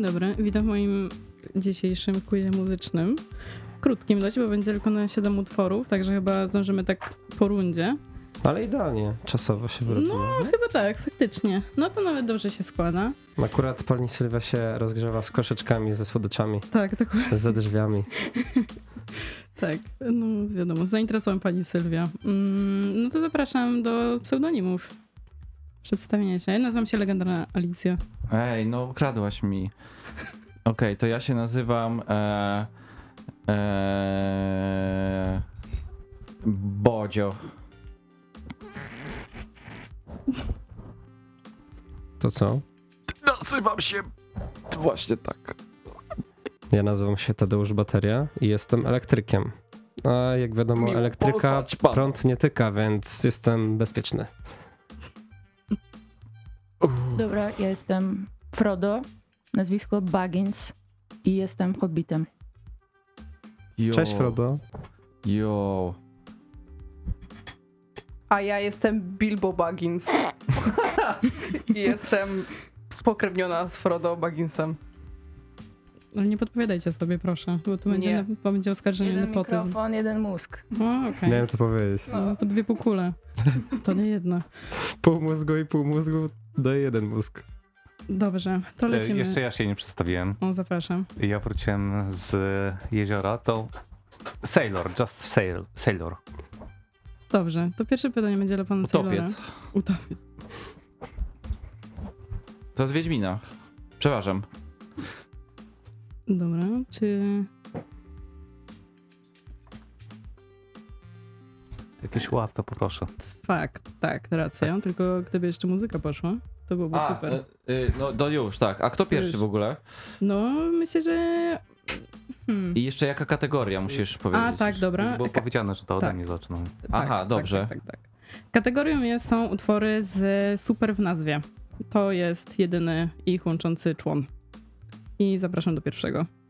dobry, witam w moim dzisiejszym quizie muzycznym. Krótkim dość, bo będzie tylko na 7 utworów, także chyba zdążymy tak po rundzie. Ale idealnie, czasowo się wyrobimy. No, chyba tak, faktycznie. No to nawet dobrze się składa. Akurat pani Sylwia się rozgrzewa z koszyczkami, ze słodyczami, Tak, dokładnie. ze drzwiami. Tak, no wiadomo, zainteresowała pani Sylwia. No to zapraszam do pseudonimów. Przedstawienia się. Ja nazywam się Legendarna Alicja. Ej, no ukradłaś mi. Okej, to ja się nazywam Bodzio. To co? Nazywam się właśnie tak. Ja nazywam się Tadeusz Bateria i jestem elektrykiem. A jak wiadomo, Miło elektryka poznać pana. prąd nie tyka, więc jestem bezpieczny. Dobra, ja jestem Frodo, nazwisko Baggins i jestem hobbitem. Cześć Frodo. Jo. A ja jestem Bilbo Baggins. I jestem spokrewniona z Frodo Bagginsem. Ale nie podpowiadajcie sobie, proszę, bo to będzie, Nie. bo będzie oskarżenie Jeden nepotyzm. mikrofon, jeden mózg. O, okej. Miałem to powiedzieć. No, to 2 półkule. To nie jedna. Pół mózgu i pół mózgu daje jeden mózg. Dobrze, to lecimy. Jeszcze ja się nie przedstawiłem. O, zapraszam. Ja wróciłem z jeziora, to Sailor. Dobrze, to pierwsze pytanie będzie dla pana Sailora. Utopiec. Utopiec. To z Wiedźmina. Przepraszam. Dobra, czy... Jakieś łatwe, poproszę. Fakt, tak, racja. Tylko gdyby jeszcze muzyka poszła, to byłoby super. No to już, tak. A kto pierwszy Już. w ogóle? No, myślę, że... I jeszcze jaka kategoria musisz powiedzieć? A, tak, dobra. Już było powiedziane, że to ode tak. mnie zaczną. Aha, dobrze. Tak. Kategorią są utwory z super w nazwie. To jest jedyny ich łączący człon. I zapraszam do pierwszego.